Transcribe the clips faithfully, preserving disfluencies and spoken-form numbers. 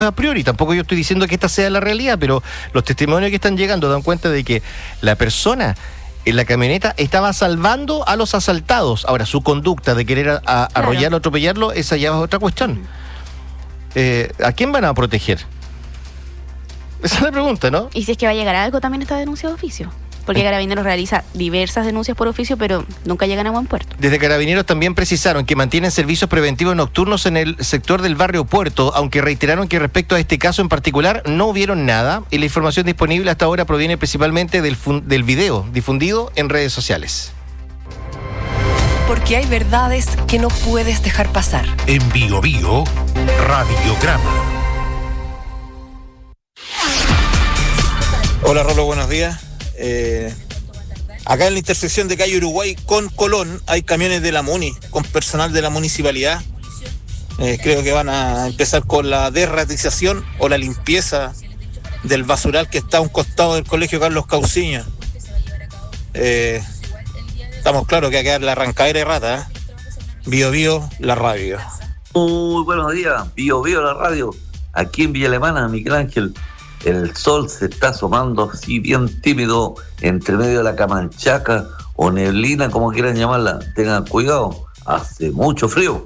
a priori. Tampoco yo estoy diciendo que esta sea la realidad, pero los testimonios que están llegando dan cuenta de que la persona en la camioneta estaba salvando a los asaltados. Ahora, su conducta de querer a, a claro. arrollarlo, atropellarlo, esa ya es otra cuestión. Uh-huh. Eh, ¿A quién van a proteger? Esa es la pregunta, ¿no? Y si es que va a llegar a algo, también está denuncia de oficio. Porque Carabineros realiza diversas denuncias por oficio, pero nunca llegan a buen puerto. Desde Carabineros también precisaron que mantienen servicios preventivos nocturnos en el sector del barrio Puerto, aunque reiteraron que respecto a este caso en particular no vieron nada, y la información disponible hasta ahora proviene principalmente del, fun- del video difundido en redes sociales. Porque hay verdades que no puedes dejar pasar. En Bio Bio, Radiograma. Hola Rolo, buenos días. Eh, acá en la intersección de calle Uruguay con Colón hay camiones de la MUNI, con personal de la municipalidad. Eh, creo que van a empezar con la derratización o la limpieza del basural que está a un costado del colegio Carlos Cauciño. Eh, estamos claros que va a quedar la arrancadera de rata, ¿eh? Bio Bio, la radio. Muy buenos días, Bio Bio, la radio. Aquí en Villa Alemana, Miguel Ángel. El sol se está asomando así bien tímido entre medio de la camanchaca o neblina, como quieran llamarla. Tengan cuidado, hace mucho frío.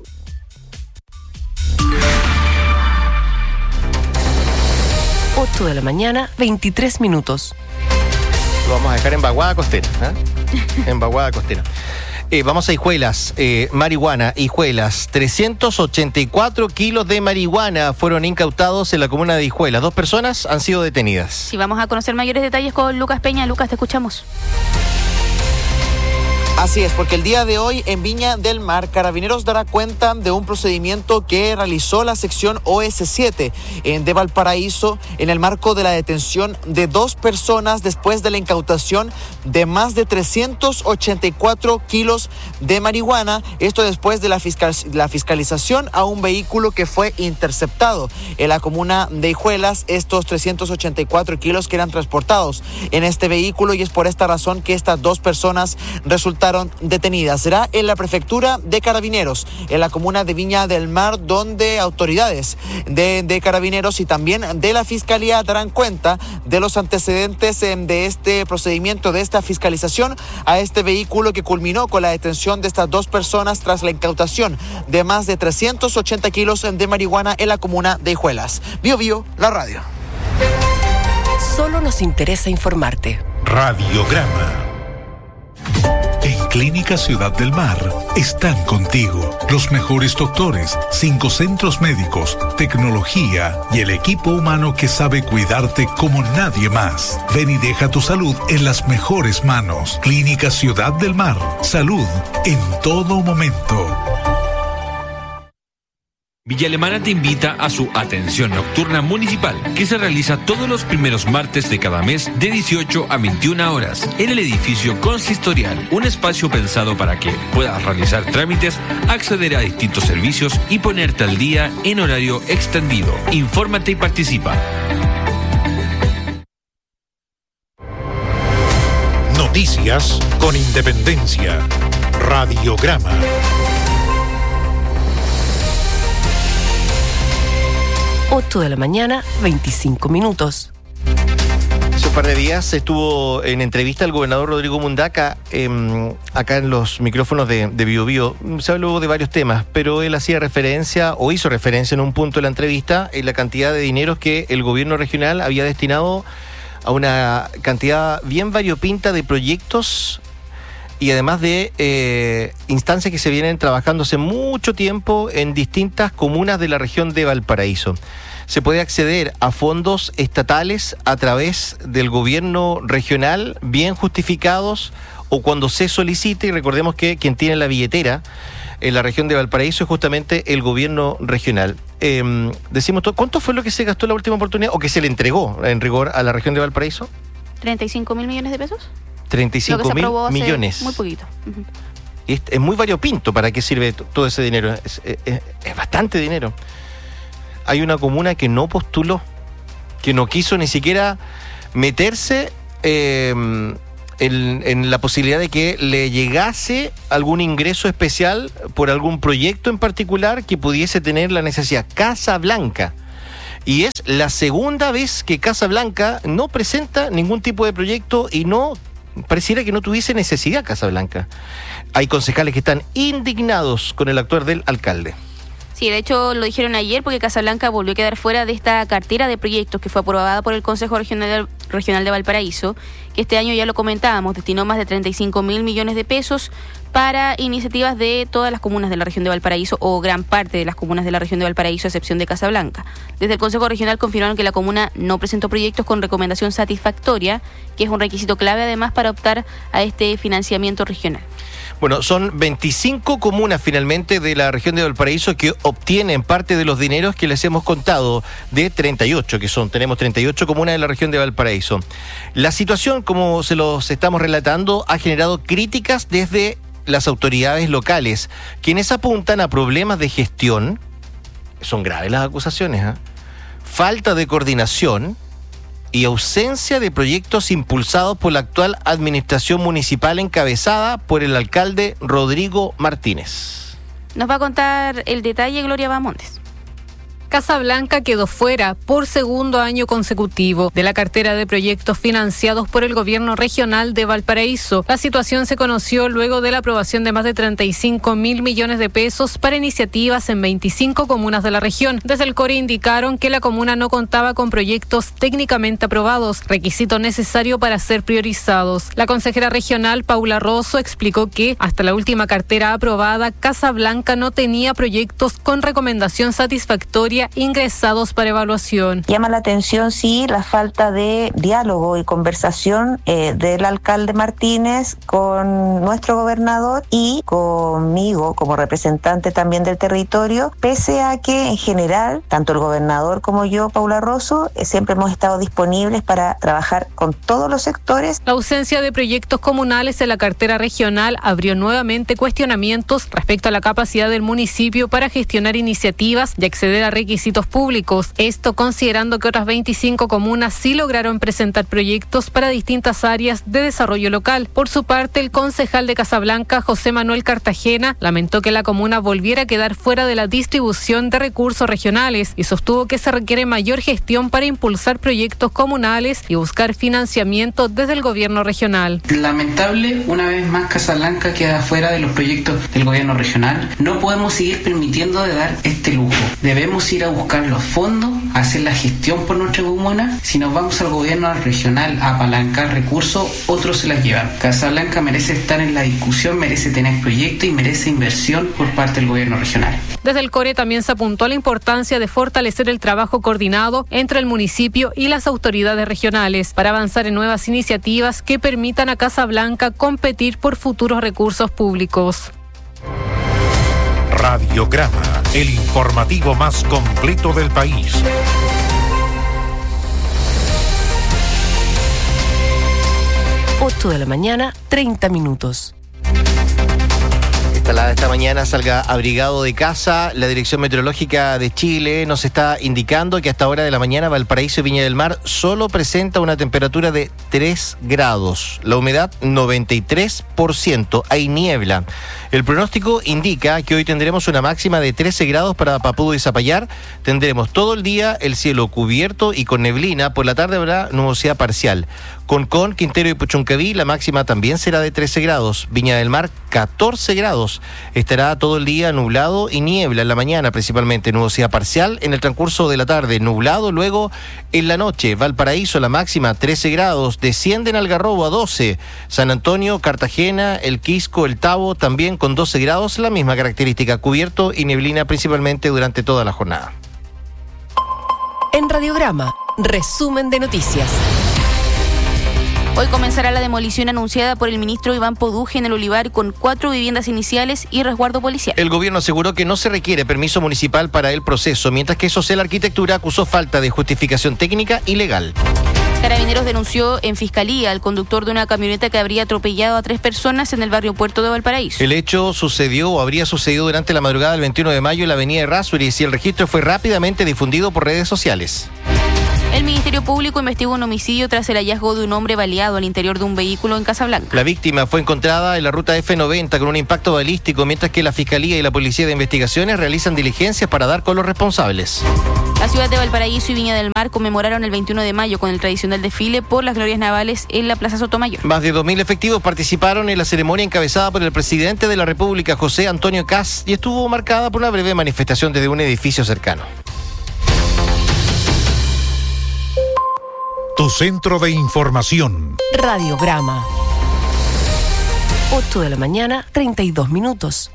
ocho de la mañana, veintitrés minutos. Lo vamos a dejar en vaguada costera, ¿eh? En vaguada costera. Eh, vamos a Hijuelas, eh, marihuana, Hijuelas, trescientos ochenta y cuatro kilos de marihuana fueron incautados en la comuna de Hijuelas. Dos personas han sido detenidas. Sí, vamos a conocer mayores detalles con Lucas Peña. Lucas, te escuchamos. Así es, porque el día de hoy en Viña del Mar, Carabineros dará cuenta de un procedimiento que realizó la sección O S siete de Valparaíso en el marco de la detención de dos personas después de la incautación de más de trescientos ochenta y cuatro kilos de marihuana. Esto después de la, fiscal, la fiscalización a un vehículo que fue interceptado en la comuna de Hijuelas, estos trescientos ochenta y cuatro kilos que eran transportados en este vehículo, y es por esta razón que estas dos personas resultaron detenidas. Será en la prefectura de Carabineros, en la comuna de Viña del Mar, donde autoridades de, de Carabineros y también de la Fiscalía darán cuenta de los antecedentes de este procedimiento, de esta fiscalización a este vehículo que culminó con la detención de estas dos personas tras la incautación de más de trescientos ochenta kilos de marihuana en la comuna de Hijuelas. Bio Bio, la radio. Solo nos interesa informarte. Radiograma. En Clínica Ciudad del Mar están contigo los mejores doctores, cinco centros médicos, tecnología y el equipo humano que sabe cuidarte como nadie más. Ven y deja tu salud en las mejores manos. Clínica Ciudad del Mar. Salud en todo momento. Villa Alemana te invita a su atención nocturna municipal, que se realiza todos los primeros martes de cada mes de dieciocho a veintiuna horas en el edificio consistorial, un espacio pensado para que puedas realizar trámites, acceder a distintos servicios y ponerte al día en horario extendido. Infórmate y participa. Noticias con independencia. Radiograma. ocho de la mañana, veinticinco minutos. Hace un par de días estuvo en entrevista el gobernador Rodrigo Mundaca, eh, acá en los micrófonos de, de Bio Bio. Se habló de varios temas, pero él hacía referencia, o hizo referencia en un punto de la entrevista, en la cantidad de dineros que el gobierno regional había destinado a una cantidad bien variopinta de proyectos y además de eh, instancias que se vienen trabajando hace mucho tiempo en distintas comunas de la región de Valparaíso. Se puede acceder a fondos estatales a través del gobierno regional, bien justificados, o cuando se solicite, y recordemos que quien tiene la billetera en la región de Valparaíso es justamente el gobierno regional. Eh, decimos, ¿cuánto fue lo que se gastó la última oportunidad, o que se le entregó en rigor a la región de Valparaíso? ¿treinta y cinco mil millones de pesos? treinta y cinco mil millones. Muy poquito. Uh-huh. Es, es muy variopinto. ¿Para qué sirve t- todo ese dinero? Es, es, es bastante dinero. Hay una comuna que no postuló, que no quiso ni siquiera meterse eh, en, en la posibilidad de que le llegase algún ingreso especial por algún proyecto en particular que pudiese tener la necesidad. Casa Blanca Y es la segunda vez que Casablanca no presenta ningún tipo de proyecto y no pareciera que no tuviese necesidad Casablanca. Hay concejales que están indignados con el actuar del alcalde. Sí, de hecho lo dijeron ayer porque Casablanca volvió a quedar fuera de esta cartera de proyectos que fue aprobada por el Consejo Regional, Regional de Valparaíso, que este año ya lo comentábamos, destinó más de treinta y cinco mil millones de pesos para iniciativas de todas las comunas de la región de Valparaíso o gran parte de las comunas de la región de Valparaíso a excepción de Casablanca. Desde el Consejo Regional confirmaron que la comuna no presentó proyectos con recomendación satisfactoria, que es un requisito clave además para optar a este financiamiento regional. Bueno, son veinticinco comunas finalmente de la región de Valparaíso que obtienen parte de los dineros que les hemos contado, de treinta y ocho que son. Tenemos treinta y ocho comunas de la región de Valparaíso. La situación, como se los estamos relatando, ha generado críticas desde las autoridades locales, quienes apuntan a problemas de gestión. Son graves las acusaciones, ¿eh? Falta de coordinación y ausencia de proyectos impulsados por la actual administración municipal encabezada por el alcalde Rodrigo Martínez. Nos va a contar el detalle Gloria Bamontes. Casablanca quedó fuera por segundo año consecutivo de la cartera de proyectos financiados por el gobierno regional de Valparaíso. La situación se conoció luego de la aprobación de más de treinta y cinco mil millones de pesos para iniciativas en veinticinco comunas de la región. Desde el CORE indicaron que la comuna no contaba con proyectos técnicamente aprobados, requisito necesario para ser priorizados. La consejera regional Paula Rosso explicó que hasta la última cartera aprobada, Casablanca no tenía proyectos con recomendación satisfactoria ingresados para evaluación. Llama la atención, sí, la falta de diálogo y conversación eh, del alcalde Martínez con nuestro gobernador y conmigo como representante también del territorio, pese a que en general, tanto el gobernador como yo, Paula Rosso, eh, siempre hemos estado disponibles para trabajar con todos los sectores. La ausencia de proyectos comunales en la cartera regional abrió nuevamente cuestionamientos respecto a la capacidad del municipio para gestionar iniciativas y acceder a requisitos públicos. Esto considerando que otras veinticinco comunas sí lograron presentar proyectos para distintas áreas de desarrollo local. Por su parte, el concejal de Casablanca, José Manuel Cartagena, lamentó que la comuna volviera a quedar fuera de la distribución de recursos regionales y sostuvo que se requiere mayor gestión para impulsar proyectos comunales y buscar financiamiento desde el gobierno regional. Lamentable, una vez más Casablanca queda fuera de los proyectos del gobierno regional. No podemos seguir permitiendo de dar este lujo. Debemos ir a buscar los fondos, a hacer la gestión por nuestra comuna. Si nos vamos al gobierno regional a apalancar recursos, otros se las llevan. Casablanca merece estar en la discusión, merece tener proyectos y merece inversión por parte del gobierno regional. Desde el CORE también se apuntó a la importancia de fortalecer el trabajo coordinado entre el municipio y las autoridades regionales para avanzar en nuevas iniciativas que permitan a Casablanca competir por futuros recursos públicos. Radiograma, el informativo más completo del país. ocho de la mañana, treinta minutos. Instalada esta mañana, salga abrigado de casa. La Dirección Meteorológica de Chile nos está indicando que hasta hora de la mañana Valparaíso y Viña del Mar solo presenta una temperatura de tres grados. La humedad noventa y tres por ciento. Hay niebla. El pronóstico indica que hoy tendremos una máxima de trece grados para Papudo y Zapallar. Tendremos todo el día el cielo cubierto y con neblina. Por la tarde habrá nubosidad parcial. Concón, Quintero y Puchuncaví, la máxima también será de trece grados. Viña del Mar, catorce grados. Estará todo el día nublado y niebla en la mañana, principalmente nubosidad parcial en el transcurso de la tarde, nublado luego en la noche. Valparaíso, la máxima trece grados. Descienden Algarrobo a doce. San Antonio, Cartagena, El Quisco, El Tabo también con doce grados, la misma característica, cubierto y neblina principalmente durante toda la jornada. En Radiograma, resumen de noticias. Hoy comenzará la demolición anunciada por el ministro Iván Poduje en el Olivar con cuatro viviendas iniciales y resguardo policial. El gobierno aseguró que no se requiere permiso municipal para el proceso, mientras que Social Arquitectura acusó falta de justificación técnica y legal. Carabineros denunció en Fiscalía al conductor de una camioneta que habría atropellado a tres personas en el barrio Puerto de Valparaíso. El hecho sucedió o habría sucedido durante la madrugada del veintiuno de mayo en la avenida Errázuriz y el registro fue rápidamente difundido por redes sociales. El Ministerio Público investigó un homicidio tras el hallazgo de un hombre baleado al interior de un vehículo en Casablanca. La víctima fue encontrada en la ruta F noventa con un impacto balístico, mientras que la Fiscalía y la Policía de Investigaciones realizan diligencias para dar con los responsables. La ciudad de Valparaíso y Viña del Mar conmemoraron el veintiuno de mayo con el tradicional desfile por las glorias navales en la Plaza Sotomayor. Más de dos mil efectivos participaron en la ceremonia encabezada por el presidente de la República, José Antonio Kast, y estuvo marcada por una breve manifestación desde un edificio cercano. Tu centro de información. Radiograma. ocho de la mañana, treinta y dos minutos.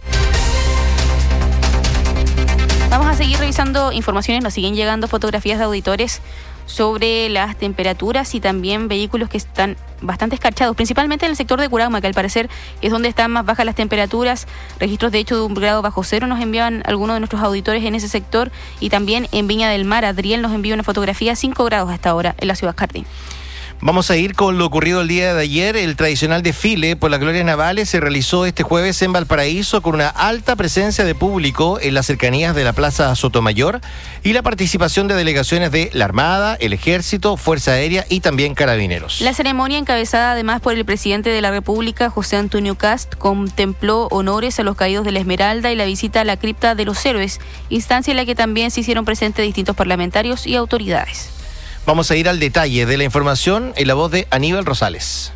Vamos a seguir revisando informaciones, nos siguen llegando fotografías de auditores sobre las temperaturas y también vehículos que están bastante escarchados, principalmente en el sector de Curauma, que al parecer es donde están más bajas las temperaturas. Registros de hecho de un grado bajo cero nos enviaban algunos de nuestros auditores en ese sector, y también en Viña del Mar. Adriel nos envió una fotografía, cinco grados hasta ahora en la ciudad Jardín. Vamos a ir con lo ocurrido el día de ayer. El tradicional desfile por las glorias navales se realizó este jueves en Valparaíso con una alta presencia de público en las cercanías de la Plaza Sotomayor y la participación de delegaciones de la Armada, el Ejército, Fuerza Aérea y también Carabineros. La ceremonia, encabezada además por el presidente de la República, José Antonio Kast, contempló honores a los caídos de la Esmeralda y la visita a la cripta de los héroes, instancia en la que también se hicieron presentes distintos parlamentarios y autoridades. Vamos a ir al detalle de la información en la voz de Aníbal Rosales.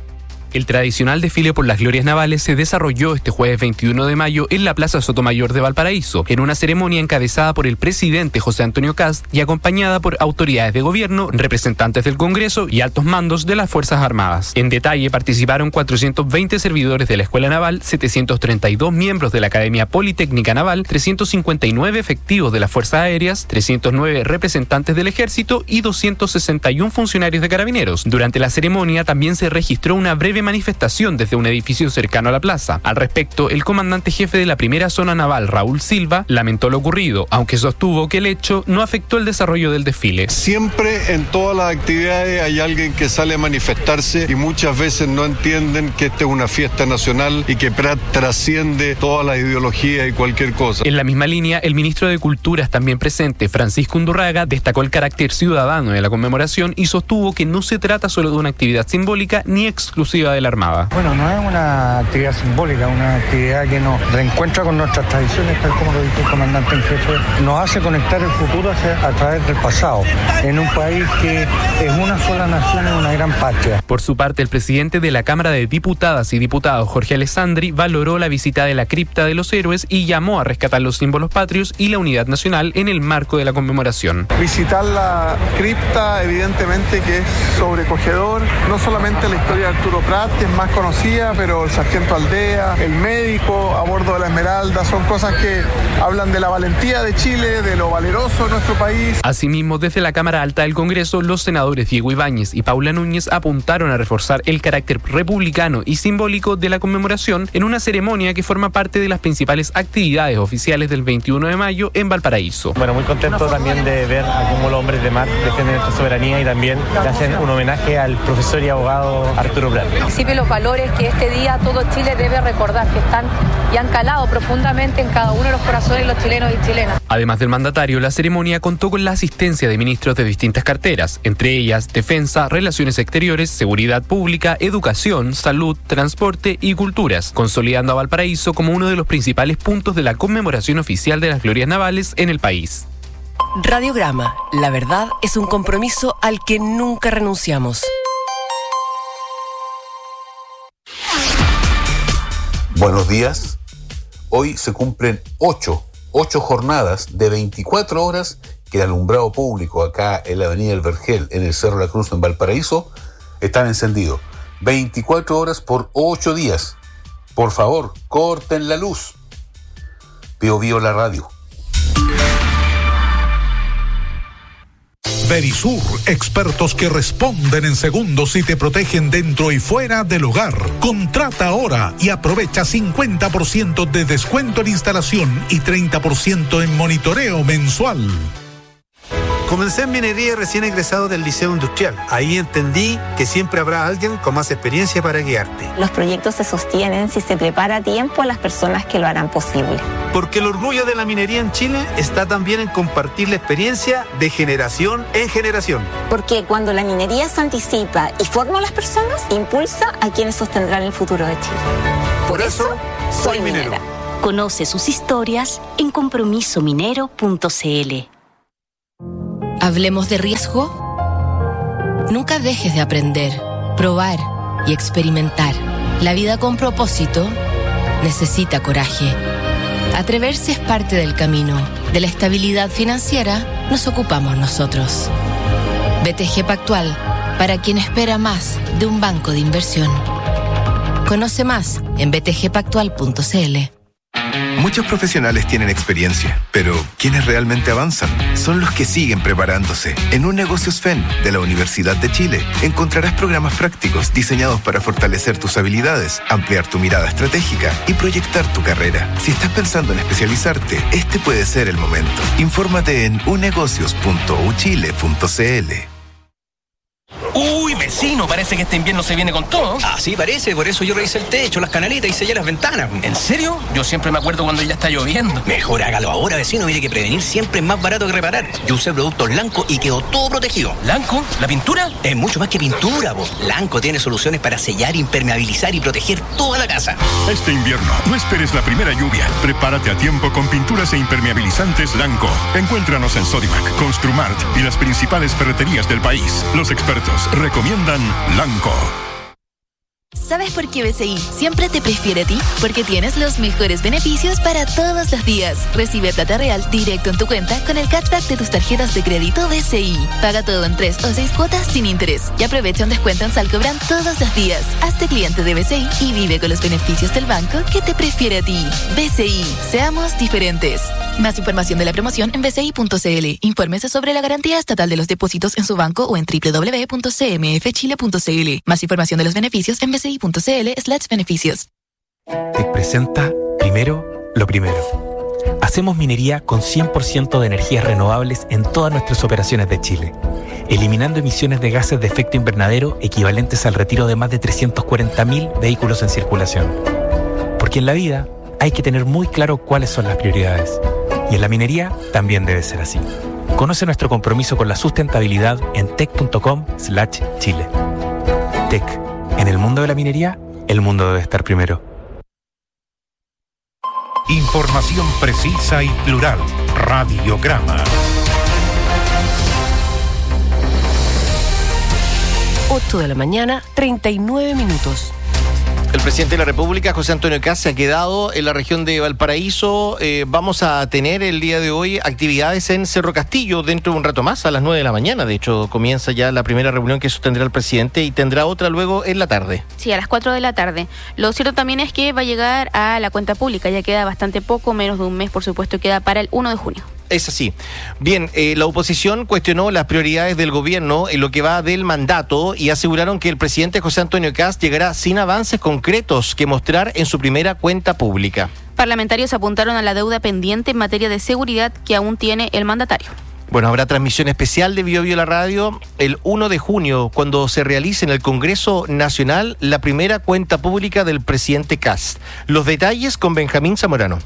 El tradicional desfile por las glorias navales se desarrolló este jueves veintiuno de mayo en la Plaza Sotomayor de Valparaíso, en una ceremonia encabezada por el presidente José Antonio Kast y acompañada por autoridades de gobierno, representantes del Congreso y altos mandos de las Fuerzas Armadas. En detalle participaron cuatrocientos veinte servidores de la Escuela Naval, setecientos treinta y dos miembros de la Academia Politécnica Naval, trescientos cincuenta y nueve efectivos de las Fuerzas Aéreas, trescientos nueve representantes del Ejército y doscientos sesenta y uno funcionarios de Carabineros. Durante la ceremonia también se registró una breve manifestación desde un edificio cercano a la plaza. Al respecto, el comandante jefe de la primera zona naval, Raúl Silva, lamentó lo ocurrido, aunque sostuvo que el hecho no afectó el desarrollo del desfile. Siempre en todas las actividades hay alguien que sale a manifestarse y muchas veces no entienden que esta es una fiesta nacional y que trasciende toda la ideología y cualquier cosa. En la misma línea, el ministro de Culturas también presente, Francisco Undurraga, destacó el carácter ciudadano de la conmemoración y sostuvo que no se trata solo de una actividad simbólica ni exclusiva de la Armada. Bueno, no es una actividad simbólica, una actividad que nos reencuentra con nuestras tradiciones, tal como lo dijo el comandante en jefe, nos hace conectar el futuro hacia, a través del pasado, en un país que es una sola nación y una gran patria. Por su parte, el presidente de la Cámara de Diputadas y Diputados, Jorge Alessandri, valoró la visita de la cripta de los héroes y llamó a rescatar los símbolos patrios y la unidad nacional en el marco de la conmemoración. Visitar la cripta, evidentemente que es sobrecogedor, no solamente la historia de Arturo Prat, que es más conocida, pero el sargento Aldea, el médico a bordo de la Esmeralda, son cosas que hablan de la valentía de Chile, de lo valeroso de nuestro país. Asimismo, desde la Cámara Alta del Congreso, los senadores Diego Ibáñez y Paula Núñez apuntaron a reforzar el carácter republicano y simbólico de la conmemoración en una ceremonia que forma parte de las principales actividades oficiales del veintiuno de mayo en Valparaíso. Bueno, muy contento también de ver a cómo los hombres de mar defienden nuestra soberanía y también le hacen un homenaje al profesor y abogado Arturo Prat. Principio los valores que este día todo Chile debe recordar, que están y han calado profundamente en cada uno de los corazones de los chilenos y chilenas. Además del mandatario, la ceremonia contó con la asistencia de ministros de distintas carteras, entre ellas Defensa, Relaciones Exteriores, Seguridad Pública, Educación, Salud, Transporte y Culturas, consolidando a Valparaíso como uno de los principales puntos de la conmemoración oficial de las glorias navales en el país. Radiograma. La verdad es un compromiso al que nunca renunciamos. Buenos días. Hoy se cumplen ocho, ocho jornadas de veinticuatro horas que el alumbrado público acá en la avenida El Vergel, en el Cerro de la Cruz, en Valparaíso, están encendidos. veinticuatro horas por ocho días. Por favor, corten la luz. Pío Bío la radio. Verisur, expertos que responden en segundos y te protegen dentro y fuera del hogar. Contrata ahora y aprovecha cincuenta por ciento de descuento en instalación y treinta por ciento en monitoreo mensual. Comencé en minería recién egresado del Liceo Industrial. Ahí entendí que siempre habrá alguien con más experiencia para guiarte. Los proyectos se sostienen si se prepara a tiempo a las personas que lo harán posible. Porque el orgullo de la minería en Chile está también en compartir la experiencia de generación en generación. Porque cuando la minería se anticipa y forma a las personas, impulsa a quienes sostendrán el futuro de Chile. Por, Por eso, eso, soy minera. minera. Conoce sus historias en compromiso minero punto c l. Hablemos de riesgo. Nunca dejes de aprender, probar y experimentar. La vida con propósito necesita coraje. Atreverse es parte del camino. De la estabilidad financiera nos ocupamos nosotros. B T G Pactual, para quien espera más de un banco de inversión. Conoce más en b t g pactual punto c l. Muchos profesionales tienen experiencia, pero quienes realmente avanzan son los que siguen preparándose. En Un Negocios F E N de la Universidad de Chile encontrarás programas prácticos diseñados para fortalecer tus habilidades, ampliar tu mirada estratégica y proyectar tu carrera. Si estás pensando en especializarte, este puede ser el momento. Infórmate en u negocios punto u chile punto c l. Uy, vecino, parece que este invierno se viene con todo. Ah, sí, parece, por eso yo revisé el techo, las canaletas y sellé las ventanas. ¿En serio? Yo siempre me acuerdo cuando ya está lloviendo. Mejor hágalo ahora, vecino, mire que prevenir siempre es más barato que reparar. Yo usé productos Lanco y quedó todo protegido. ¿Lanco? ¿La pintura? Es mucho más que pintura, vos. Lanco tiene soluciones para sellar, impermeabilizar y proteger toda la casa. Este invierno, no esperes la primera lluvia. Prepárate a tiempo con pinturas e impermeabilizantes Lanco. Encuéntranos en Sodimac, Construmart y las principales ferreterías del país. Los expertos recomiendan Lanco. ¿Sabes por qué B C I siempre te prefiere a ti? Porque tienes los mejores beneficios para todos los días. Recibe plata real directo en tu cuenta con el cashback de tus tarjetas de crédito B C I. Paga todo en tres o seis cuotas sin interés y aprovecha un descuento en Salcobran todos los días. Hazte cliente de B C I y vive con los beneficios del banco que te prefiere a ti. B C I, seamos diferentes. Más información de la promoción en b c i punto c l. Infórmese sobre la garantía estatal de los depósitos en su banco o en w w w punto c m f chile punto c l. Más información de los beneficios en b c i punto c l slash beneficios. Te presenta primero lo primero. Hacemos minería con cien por ciento de energías renovables en todas nuestras operaciones de Chile, eliminando emisiones de gases de efecto invernadero equivalentes al retiro de más de trescientos cuarenta mil vehículos en circulación. Porque en la vida hay que tener muy claro cuáles son las prioridades. Y en la minería también debe ser así. Conoce nuestro compromiso con la sustentabilidad en tec punto com slash chile. Tec. En el mundo de la minería, el mundo debe estar primero. Información precisa y plural. Radiograma. ocho de la mañana, treinta y nueve minutos. El presidente de la República, José Antonio Kast, se ha quedado en la región de Valparaíso. Eh, vamos a tener el día de hoy actividades en Cerro Castillo dentro de un rato más, a las nueve de la mañana. De hecho, comienza ya la primera reunión que sostendrá el presidente y tendrá otra luego en la tarde. Sí, a las cuatro de la tarde. Lo cierto también es que va a llegar a la cuenta pública. Ya queda bastante poco, menos de un mes, por supuesto, queda para el uno de junio. Es así. Bien, eh, la oposición cuestionó las prioridades del gobierno en lo que va del mandato y aseguraron que el presidente José Antonio Kast llegará sin avances concretos que mostrar en su primera cuenta pública. Parlamentarios apuntaron a la deuda pendiente en materia de seguridad que aún tiene el mandatario. Bueno, habrá transmisión especial de Bio Bio la Radio el uno de junio, cuando se realice en el Congreso Nacional la primera cuenta pública del presidente Kast. Los detalles con Benjamín Zamorano.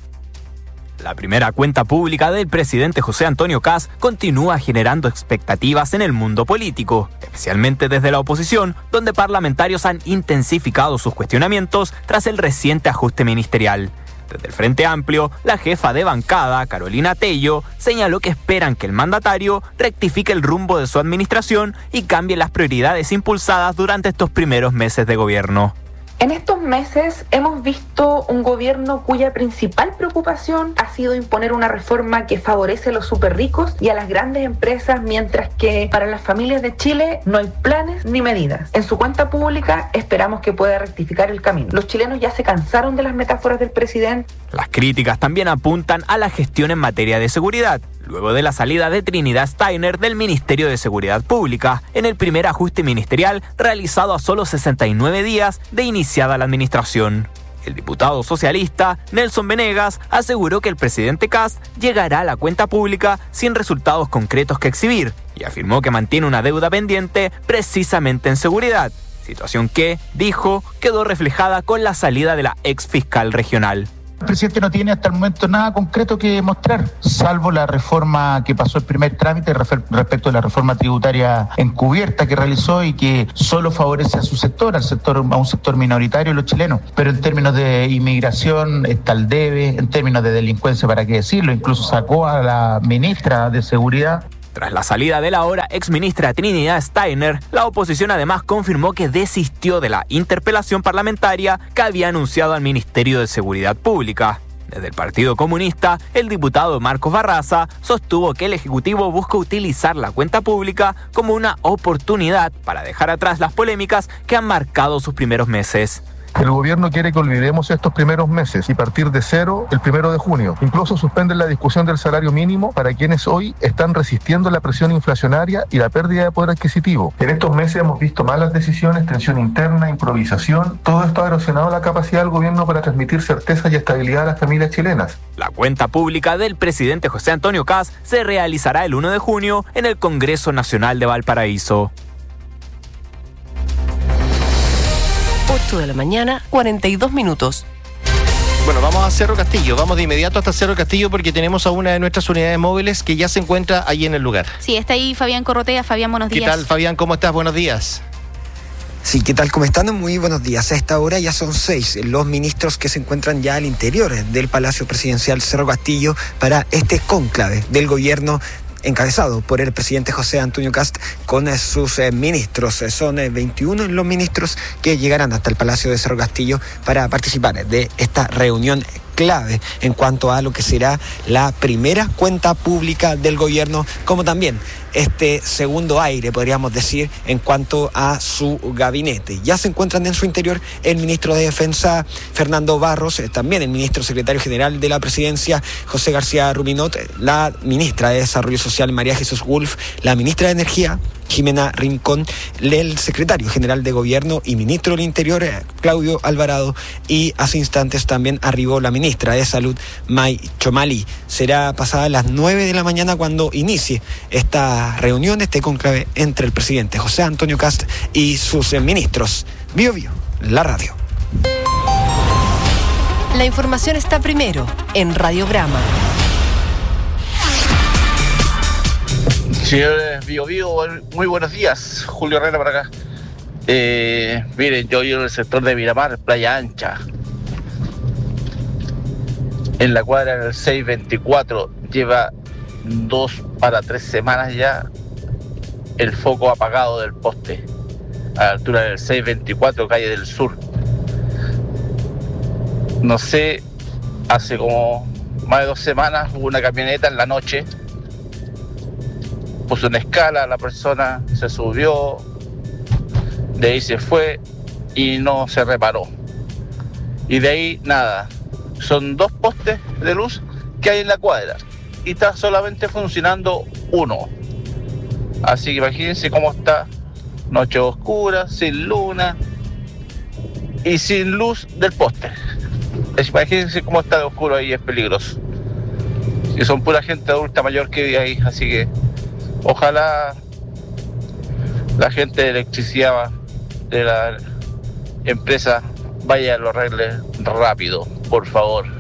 La primera cuenta pública del presidente José Antonio Kast continúa generando expectativas en el mundo político, especialmente desde la oposición, donde parlamentarios han intensificado sus cuestionamientos tras el reciente ajuste ministerial. Desde el Frente Amplio, la jefa de bancada, Carolina Tello, señaló que esperan que el mandatario rectifique el rumbo de su administración y cambie las prioridades impulsadas durante estos primeros meses de gobierno. En estos meses hemos visto un gobierno cuya principal preocupación ha sido imponer una reforma que favorece a los súper ricos y a las grandes empresas, mientras que para las familias de Chile no hay planes ni medidas. En su cuenta pública esperamos que pueda rectificar el camino. Los chilenos ya se cansaron de las metáforas del presidente. Las críticas también apuntan a la gestión en materia de seguridad, luego de la salida de Trinidad Steiner del Ministerio de Seguridad Pública, en el primer ajuste ministerial realizado a solo sesenta y nueve días de iniciada la administración. El diputado socialista Nelson Venegas aseguró que el presidente Kast llegará a la cuenta pública sin resultados concretos que exhibir y afirmó que mantiene una deuda pendiente precisamente en seguridad, situación que, dijo, quedó reflejada con la salida de la ex fiscal regional. El presidente no tiene hasta el momento nada concreto que mostrar, salvo la reforma que pasó el primer trámite respecto a la reforma tributaria encubierta que realizó y que solo favorece a su sector, al sector, a un sector minoritario, los chilenos. Pero en términos de inmigración está el debe, en términos de delincuencia, para qué decirlo, incluso sacó a la ministra de Seguridad. Tras la salida de la ahora exministra Trinidad Steiner, la oposición además confirmó que desistió de la interpelación parlamentaria que había anunciado al Ministerio de Seguridad Pública. Desde el Partido Comunista, el diputado Marcos Barraza sostuvo que el Ejecutivo busca utilizar la cuenta pública como una oportunidad para dejar atrás las polémicas que han marcado sus primeros meses. El gobierno quiere que olvidemos estos primeros meses y partir de cero el primero de junio. Incluso suspenden la discusión del salario mínimo para quienes hoy están resistiendo la presión inflacionaria y la pérdida de poder adquisitivo. En estos meses hemos visto malas decisiones, tensión interna, improvisación. Todo esto ha erosionado la capacidad del gobierno para transmitir certeza y estabilidad a las familias chilenas. La cuenta pública del presidente José Antonio Kast se realizará el primero de junio en el Congreso Nacional de Valparaíso. ocho de la mañana, cuarenta y dos minutos. Bueno, vamos a Cerro Castillo, vamos de inmediato hasta Cerro Castillo porque tenemos a una de nuestras unidades móviles que ya se encuentra ahí en el lugar. Sí, está ahí Fabián Corrotea. Fabián, buenos días. ¿Qué tal, Fabián? ¿Cómo estás? Buenos días. Sí, ¿qué tal? ¿Cómo están? Muy buenos días. A esta hora ya son seis los ministros que se encuentran ya al interior del Palacio Presidencial Cerro Castillo para este cónclave del gobierno encabezado por el presidente José Antonio Kast con sus eh, ministros. Son eh, veintiuno los ministros que llegarán hasta el Palacio de Cerro Castillo para participar de esta reunión clave en cuanto a lo que será la primera cuenta pública del gobierno, como también este segundo aire, podríamos decir, en cuanto a su gabinete. Ya se encuentran en su interior el ministro de Defensa, Fernando Barros, eh, también el ministro secretario general de la Presidencia, José García Ruminot, la ministra de Desarrollo Social, María Jesús Wolf, la ministra de Energía, Jimena Rincón, el secretario general de Gobierno y ministro del Interior, Claudio Alvarado, y hace instantes también arribó la ministra de Salud, May Chomali. Será pasada las nueve de la mañana cuando inicie esta reunión, este cónclave entre el presidente José Antonio Kast y sus ministros. Bio Bio, la radio. La información está primero en Radiograma. Señores Bio Bio, muy buenos días. Julio Herrera para acá. Eh, miren, yo vivo en el sector de Miramar, Playa Ancha. En la cuadra del seiscientos veinticuatro lleva dos para tres semanas ya el foco apagado del poste. A la altura del seiscientos veinticuatro, calle del Sur. No sé, hace como más de dos semanas hubo una camioneta en la noche. Puso una escala, la persona se subió, de ahí se fue y no se reparó. Y de ahí nada, son dos postes de luz que hay en la cuadra y está solamente funcionando uno. Así que imagínense cómo está, noche oscura, sin luna y sin luz del poste. Imagínense cómo está de oscuro ahí, es peligroso. Y son pura gente adulta mayor que vive ahí, así que ojalá la gente de electricidad de la empresa vaya a lo arregle rápido, por favor.